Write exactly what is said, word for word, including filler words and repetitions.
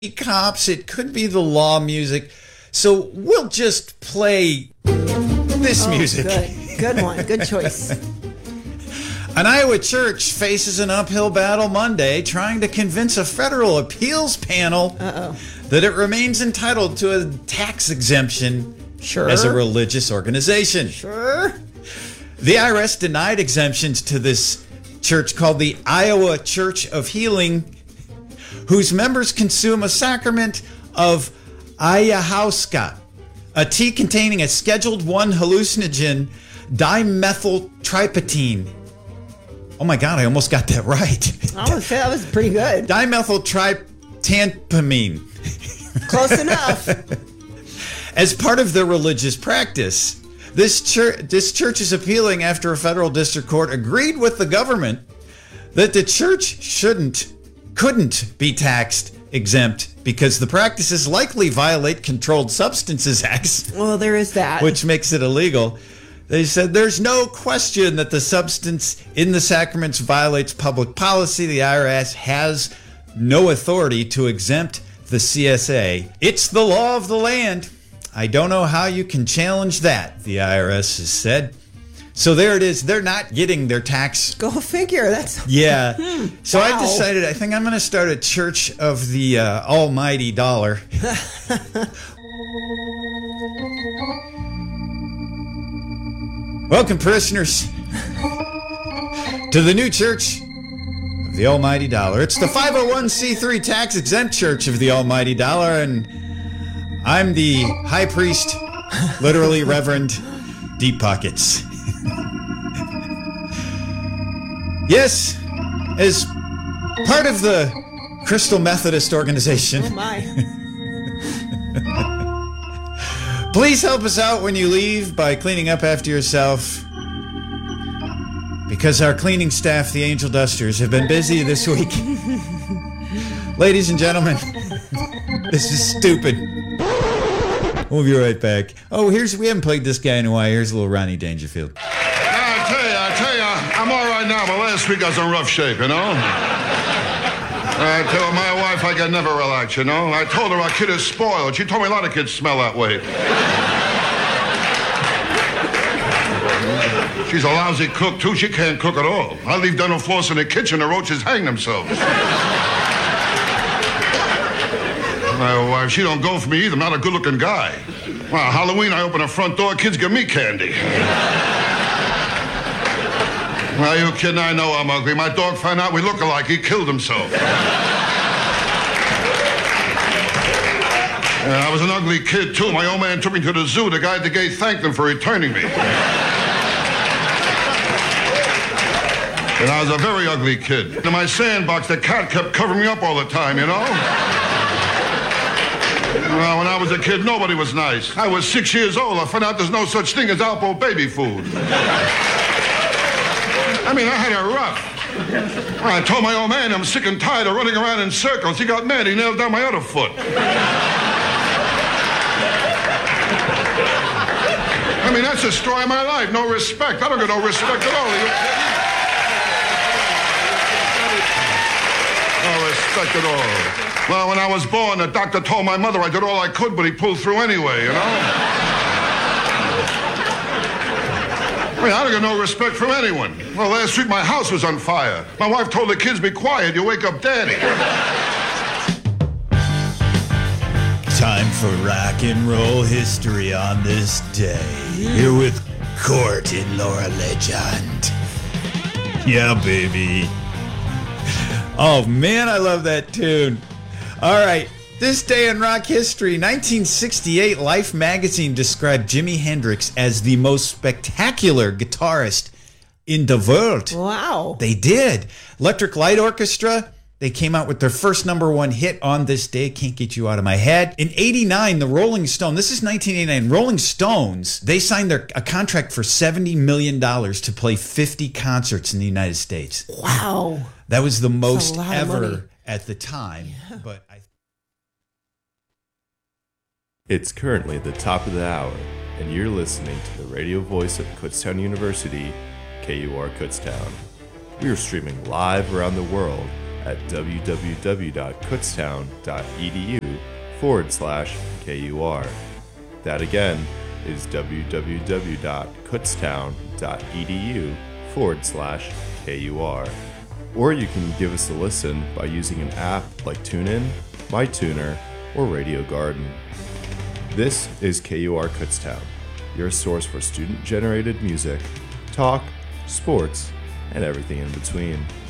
cops, it could be the law music. So we'll just play this oh, music. Good. Good one. Good choice. An Iowa church faces an uphill battle Monday trying to convince a federal appeals panel Uh-oh. that it remains entitled to a tax exemption Sure. as a religious organization. Sure. The I R S denied exemptions to this church called the Iowa Church of Healing, whose members consume a sacrament of ayahuasca, a tea containing a Scheduled one hallucinogen, dimethyltryptamine. Oh my God, I almost got that right. I would say that was pretty good. Dimethyltryptamine. Close enough. As part of their religious practice. This church, this church is appealing after a federal district court agreed with the government that the church shouldn't, couldn't be taxed exempt because the practices likely violate Controlled Substances Acts. Well, there is that. Which makes it illegal. They said there's no question that the substance in the sacraments violates public policy. The I R S has no authority to exempt the C S A. It's the law of the land. I don't know how you can challenge that, the I R S has said. So there it is. They're not getting their tax. Go figure. That's yeah. Hmm. So Wow. I decided I think I'm going to start a Church of the uh, Almighty Dollar. Welcome, parishioners, to the new Church of the Almighty Dollar. It's the five oh one c three tax-exempt Church of the Almighty Dollar, and I'm the high priest, literally Reverend Deep Pockets. Yes, as part of the Crystal Methodist organization. Oh my. Please help us out when you leave by cleaning up after yourself. Because our cleaning staff, the Angel Dusters, have been busy this week. Ladies and gentlemen, this is stupid. We'll be right back. Oh, here's we haven't played this guy in a while. Here's a little Ronnie Dangerfield. I tell you, I tell you, I'm all right now, but last week I was in rough shape, you know? I tell my wife I can never relax, you know? I told her our kid is spoiled. She told me a lot of kids smell that way. She's a lousy cook, too. She can't cook at all. I leave dental floss in the kitchen, the roaches hang themselves. My wife, she don't go for me either. I'm not a good-looking guy. Well, Halloween, I open the front door, kids give me candy. Well, you kidding? I know I'm ugly. My dog found out we look alike. He killed himself. Yeah, I was an ugly kid, too. My old man took me to the zoo. The guy at the gate thanked him for returning me. And I was a very ugly kid. In my sandbox, the cat kept covering me up all the time, you know? Well, when I was a kid, nobody was nice. I was six years old. I found out there's no such thing as Alpo baby food. I mean, I had it rough. Well, I told my old man I'm sick and tired of running around in circles. He got mad. He nailed down my other foot. I mean, that's the story of my life. No respect. I don't get no respect at all. No respect at all. Well, when I was born, the doctor told my mother I did all I could, but he pulled through anyway, you know? I mean, I don't get no respect from anyone. Well, last week my house was on fire. My wife told the kids, be quiet, you wake up Daddy. Time for rock and roll history on this day. Here with Court and Laura Legend. Yeah, baby. Oh, man, I love that tune. All right, this day in rock history, nineteen sixty-eight, Life magazine described Jimi Hendrix as the most spectacular guitarist in the world. Wow. They did. Electric Light Orchestra, they came out with their first number one hit on this day, Can't Get You Out of My Head. In eighty-nine, the Rolling Stones, this is nineteen eighty-nine, Rolling Stones, they signed their a contract for seventy million dollars to play fifty concerts in the United States. Wow. That was the most That's a lot of money. ever at the time. Yeah. But I It's currently the top of the hour, and you're listening to the radio voice of Kutztown University, K U R Kutztown. We are streaming live around the world at www.kutztown.edu forward slash KUR. That again is www.kutztown.edu forward slash KUR. Or you can give us a listen by using an app like TuneIn, MyTuner, or Radio Garden. This is K U R Kutztown, your source for student-generated music, talk, sports, and everything in between.